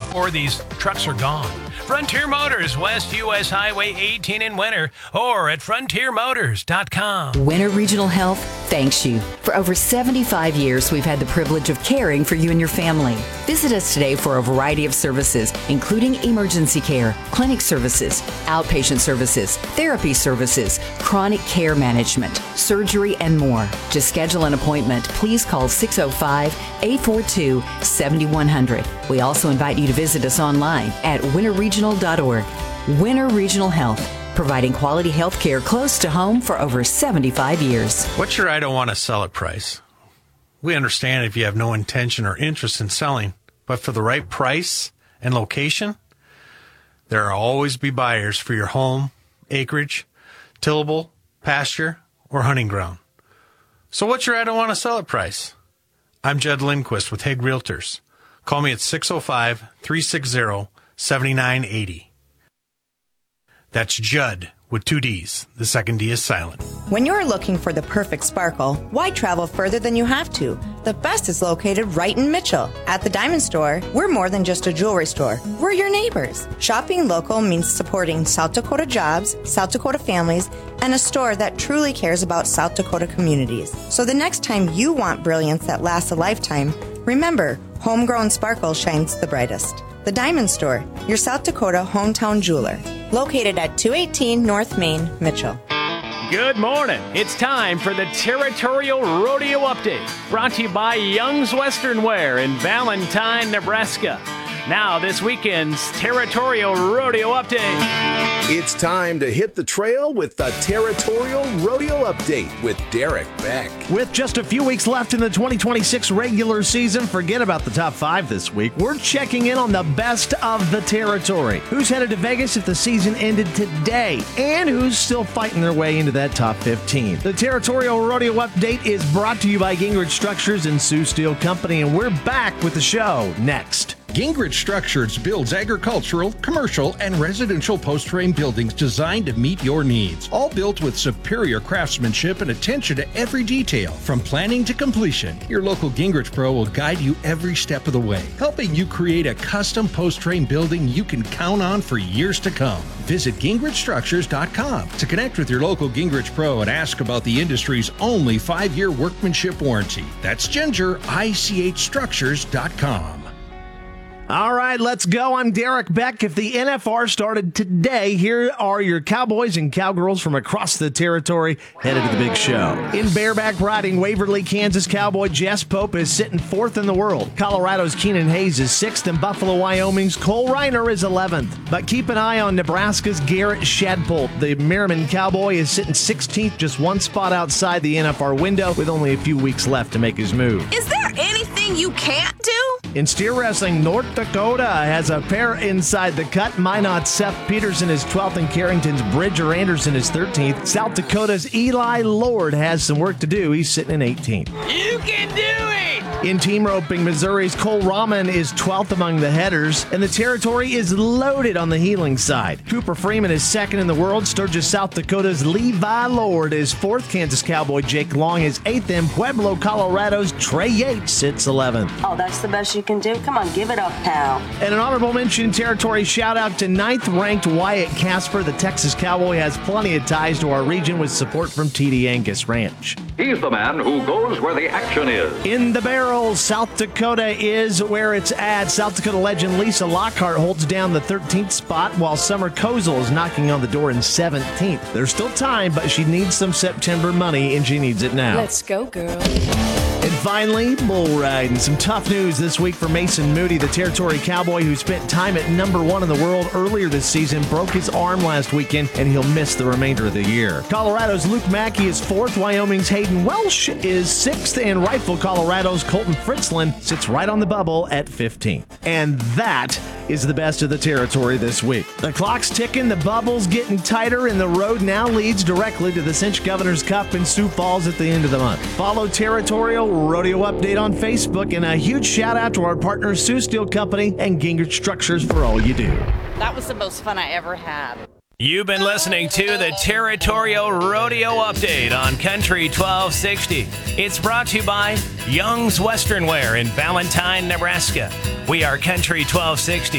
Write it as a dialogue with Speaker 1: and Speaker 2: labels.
Speaker 1: or these trucks are gone. Frontier Motors, West U.S. Highway 18 in Winter, or at frontiermotors.com.
Speaker 2: Winter Regional Health thanks you. For over 75 years, we've had the privilege of caring for you and your family. Visit us today for a variety of services, including emergency care, clinic services, outpatient services, therapy services, chronic care management, surgery, and more. To schedule an appointment, please call 605-842-7100. We also invite you to visit us online at winterregional.org. Winter Regional Health, providing quality health care close to home for over 75 years.
Speaker 3: What's your I don't want to sell it price? We understand if you have no intention or interest in selling, but for the right price and location, there will always be buyers for your home, acreage, tillable, pasture, or hunting ground. So what's your I don't want to sell it price? I'm Judd Lindquist with Hague Realtors. Call me at 605-360-7980. That's Judd with 2 Ds. The second D is silent.
Speaker 4: When you're looking for the perfect sparkle, why travel further than you have to? The best is located right in Mitchell. At the Diamond Store, we're more than just a jewelry store. We're your neighbors. Shopping local means supporting South Dakota jobs, South Dakota families, and a store that truly cares about South Dakota communities. So the next time you want brilliance that lasts a lifetime, remember, homegrown sparkle shines the brightest. The Diamond Store, your South Dakota hometown jeweler. Located at 218 North Main, Mitchell.
Speaker 5: Good morning. It's time for the Territorial Rodeo Update, brought to you by Young's Western Wear in Valentine, Nebraska. Now, this weekend's Territorial Rodeo Update.
Speaker 6: It's time to hit the trail with the Territorial Rodeo Update with Derek Beck.
Speaker 7: With just a few weeks left in the 2026 regular season, forget about the top 5 this week. We're checking in on the best of the territory. Who's headed to Vegas if the season ended today? And who's still fighting their way into that top 15? The Territorial Rodeo Update is brought to you by Gingrich Structures and Sioux Steel Company, and we're back with the show next.
Speaker 8: Gingrich Structures builds agricultural, commercial, and residential post-frame buildings designed to meet your needs. All built with superior craftsmanship and attention to every detail. From planning to completion, your local Gingrich Pro will guide you every step of the way, helping you create a custom post-frame building you can count on for years to come. Visit GingrichStructures.com to connect with your local Gingrich Pro and ask about the industry's only 5-year workmanship warranty. That's GingerICHStructures.com.
Speaker 7: All right, let's go. I'm Derek Beck. If the NFR started today, here are your cowboys and cowgirls from across the territory headed to the big show. In bareback riding, Waverly, Kansas cowboy Jess Pope is sitting 4th in the world. Colorado's Keenan Hayes is 6th, and Buffalo, Wyoming's Cole Reiner is 11th. But keep an eye on Nebraska's Garrett Shadpolt. The Merriman cowboy is sitting 16th, just one spot outside the NFR window, with only a few weeks left to make his move.
Speaker 9: Is there anything you can't do?
Speaker 7: In steer wrestling, North Dakota has a pair inside the cut. Minot's Seth Peterson is 12th, and Carrington's Bridger Anderson is 13th. South Dakota's Eli Lord has some work to do. He's sitting in 18th.
Speaker 9: You can do it!
Speaker 7: In team roping, Missouri's Cole Rahman is 12th among the headers, and the territory is loaded on the heeling side. Cooper Freeman is 2nd in the world. Sturgis, South Dakota's Levi Lord is 4th. Kansas cowboy Jake Long is 8th, and Pueblo, Colorado's Trey Yates sits 11th.
Speaker 10: Oh, that's the best you can do? Come on, give it up, pal.
Speaker 7: And an honorable mention territory shout-out to 9th-ranked Wyatt Casper. The Texas Cowboy has plenty of ties to our region with support from TD Angus Ranch.
Speaker 11: He's the man who goes where the action is.
Speaker 7: In the barrel, South Dakota is where it's at. South Dakota legend Lisa Lockhart holds down the 13th spot, while Summer Kozel is knocking on the door in 17th. There's still time, but she needs some September money, and she needs it now.
Speaker 9: Let's go, girl.
Speaker 7: And finally, bull riding. Some tough news this week for Mason Moody, the territory cowboy who spent time at number 1 in the world earlier this season, broke his arm last weekend, and he'll miss the remainder of the year. Colorado's Luke Mackey is 4th. Wyoming's Hayden Welsh is 6th, and rightful Colorado's Colton Fritzland sits right on the bubble at 15th. And that is the best of the territory this week. The clock's ticking, the bubble's getting tighter, and the road now leads directly to the Cinch Governor's Cup in Sioux Falls at the end of the month. Follow Territorial Rodeo Update on Facebook, and a huge shout out to our partners Sioux Steel Company and Gingrich Structures for all you do.
Speaker 9: That was the most fun I ever had.
Speaker 1: You've been listening to the Territorial Rodeo Update on Country 1260. It's brought to you by Young's Western Wear in Valentine, Nebraska. We are Country 1260.